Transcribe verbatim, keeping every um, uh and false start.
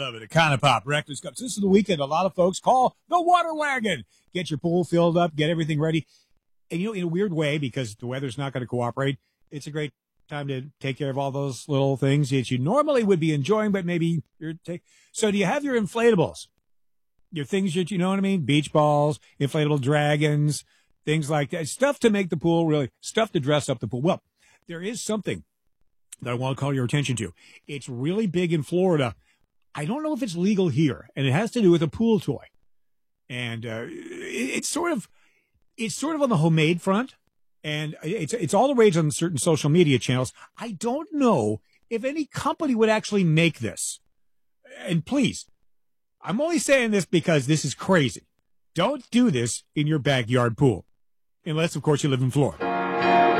love it. A kind of pop. Reckless Cups. This is the weekend. A lot of folks call the water wagon. Get your pool filled up. Get everything ready. And, you know, in a weird way, because the weather's not going to cooperate, it's a great time to take care of all those little things that you normally would be enjoying, but maybe you're take. So do you have your inflatables? Your things that, you know what I mean? Beach balls, inflatable dragons, things like that. Stuff to make the pool really, stuff to dress up the pool. Well, there is something that I want to call your attention to. It's really big in Florida. I don't know if it's legal here, and it has to do with a pool toy. And uh, it, it's sort of, it's sort of on the homemade front. And it's it's all the rage on certain social media channels. I don't know if any company would actually make this. And please, I'm only saying this because this is crazy. Don't do this in your backyard pool. Unless, of course, you live in Florida.